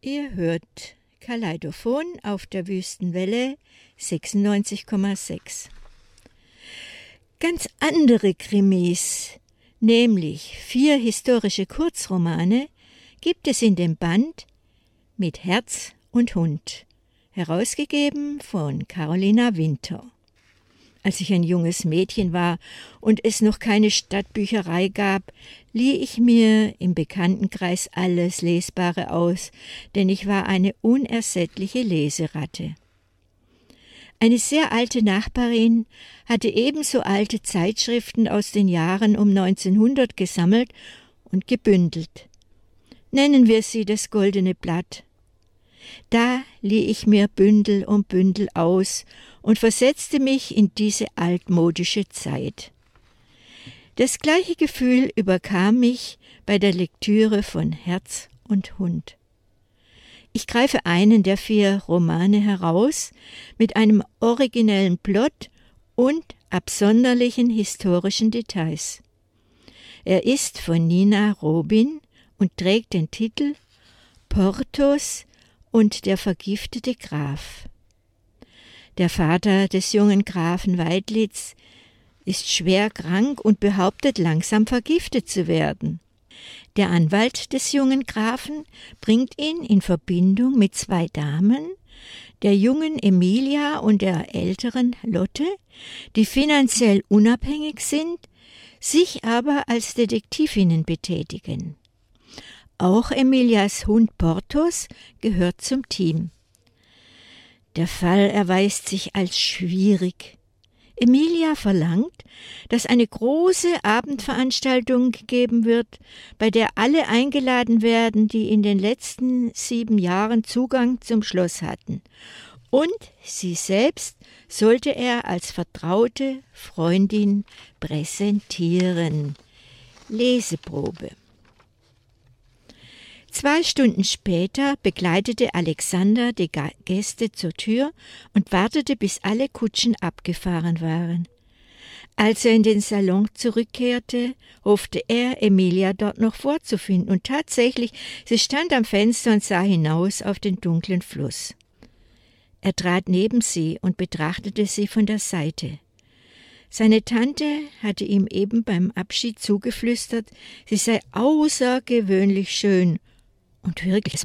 Ihr hört Kaleidophon auf der Wüstenwelle 96,6. Ganz andere Krimis, nämlich 4 historische Kurzromane, gibt es in dem Band Mit Herz und Hund, herausgegeben von Carolina Winter. Als ich ein junges Mädchen war und es noch keine Stadtbücherei gab, lieh ich mir im Bekanntenkreis alles Lesbare aus, denn ich war eine unersättliche Leseratte. Eine sehr alte Nachbarin hatte ebenso alte Zeitschriften aus den Jahren um 1900 gesammelt und gebündelt. Nennen wir sie das Goldene Blatt. Da lieh ich mir Bündel um Bündel aus und versetzte mich in diese altmodische Zeit. Das gleiche Gefühl überkam mich bei der Lektüre von Herz und Hund. Ich greife einen der 4 Romane heraus mit einem originellen Plot und absonderlichen historischen Details. Er ist von Nina Robin und trägt den Titel Porthos und der vergiftete Graf. Der Vater des jungen Grafen Weidlitz ist schwer krank und behauptet, langsam vergiftet zu werden. Der Anwalt des jungen Grafen bringt ihn in Verbindung mit 2 Damen, der jungen Emilia und der älteren Lotte, die finanziell unabhängig sind, sich aber als Detektivinnen betätigen. Auch Emilias Hund Porthos gehört zum Team. Der Fall erweist sich als schwierig. Emilia verlangt, dass eine große Abendveranstaltung gegeben wird, bei der alle eingeladen werden, die in den letzten 7 Jahren Zugang zum Schloss hatten. Und sie selbst sollte er als vertraute Freundin präsentieren. Leseprobe. 2 Stunden später begleitete Alexander die Gäste zur Tür und wartete, bis alle Kutschen abgefahren waren. Als er in den Salon zurückkehrte, hoffte er, Emilia dort noch vorzufinden, und tatsächlich, sie stand am Fenster und sah hinaus auf den dunklen Fluss. Er trat neben sie und betrachtete sie von der Seite. Seine Tante hatte ihm eben beim Abschied zugeflüstert, sie sei außergewöhnlich schön. Und wirklich, es